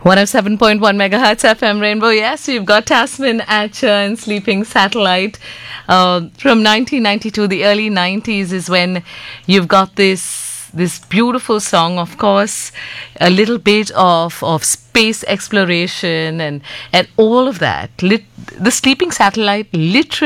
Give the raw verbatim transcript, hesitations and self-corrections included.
one oh seven point one megahertz F M Rainbow. Yes, you've got Tasmin Atcher and Sleeping Satellite. Uh, from nineteen ninety-two, the early nineties is when you've got this this beautiful song, of course, a little bit of, of space exploration and, and all of that. Lit- the Sleeping Satellite literally